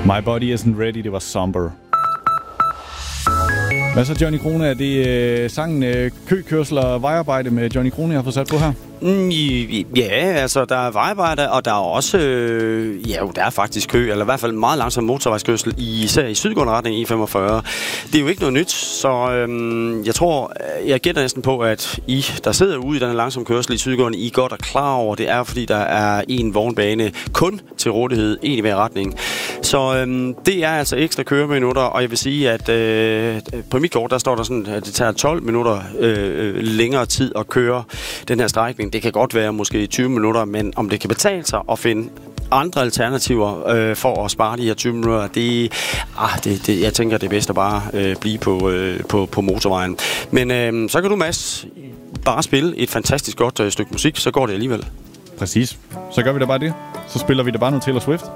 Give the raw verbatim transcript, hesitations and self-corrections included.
My Body Isn't Ready, det var Somber. Hvad så, Johnny Krone? Er det øh, sangen øh, køkørsel og vejarbejde med Johnny Krone, jeg har fået sat på her? Mm, ja, altså der er vejarbejde, og der er også, øh, ja jo, der er faktisk kø, eller i hvert fald meget langsom motorvejskørsel, især i sydgående retning E femogfyrre. Det er jo ikke noget nyt, så øh, jeg tror, jeg gætter næsten på, at I, der sidder ude i den her langsom kørsel i sydgående, I er godt og klar over, det er, fordi der er en vognbane kun til rådighed, en i hver retning. Så øh, det er altså ekstra køreminutter, og jeg vil sige, at øh, på mit kort, der står der sådan, at det tager tolv minutter øh, længere tid at køre den her strækning. Det kan godt være måske tyve minutter, men om det kan betale sig at finde andre alternativer øh, for at spare de her tyve minutter, det, ah, det, det, jeg tænker, det er bedst at bare øh, blive på, øh, på, på motorvejen. Men øh, så kan du, Mads, bare spille et fantastisk godt øh, stykke musik, så går det alligevel. Præcis. Så gør vi da bare det. Så spiller vi da bare noget Taylor Swift.